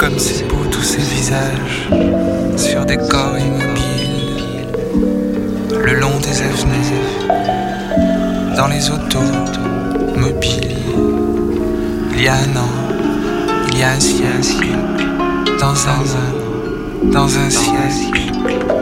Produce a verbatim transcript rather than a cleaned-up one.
comme c'est beau tous ces visages sur des corps immobiles, le long des avenues, dans les autos mobiles. Il y a un an, il y a un siècle, dans un an, dans un siècle.